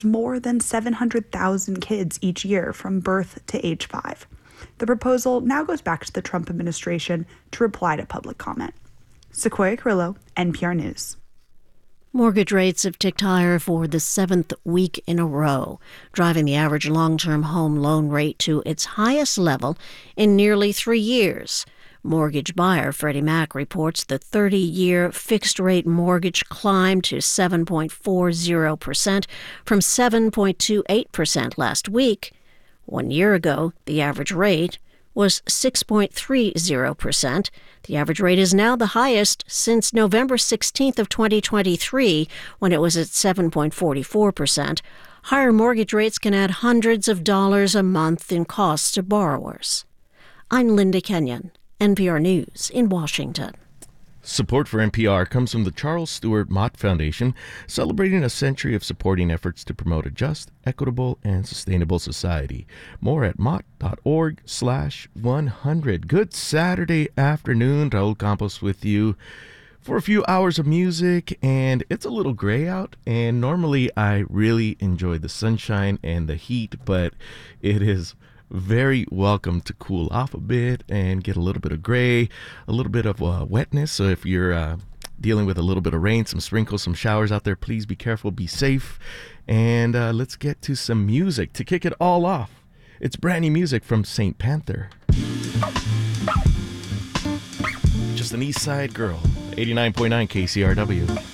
more than 700,000 kids each year from birth to age 5. The proposal now goes back to the Trump administration to reply to public comment. Sequoia Carrillo, NPR News. Mortgage rates have ticked higher for the 7th week in a row, driving the average long-term home loan rate to its highest level in nearly 3 years. Mortgage buyer Freddie Mac reports the 30-year fixed-rate mortgage climbed to 7.40% from 7.28% last week. 1 year ago, the average rate was 6.30%. The average rate is now the highest since November 16th of 2023, when it was at 7.44%. Higher mortgage rates can add hundreds of dollars a month in costs to borrowers. I'm Linda Kenyon, NPR News in Washington. Support for NPR comes from the Charles Stewart Mott Foundation, celebrating a century of supporting efforts to promote a just, equitable, and sustainable society. More at mott.org/100. Good Saturday afternoon. Raul Campos with you for a few hours of music, and it's a little gray out, and normally I really enjoy the sunshine and the heat, but it is very welcome to cool off a bit and get a little bit of gray, a little bit of wetness. So if you're dealing with a little bit of rain, some sprinkles, some showers out there, please be careful, be safe. And let's get to some music to kick it all off. It's brand new music from Saint Panther. Just an East Side girl, 89.9 KCRW.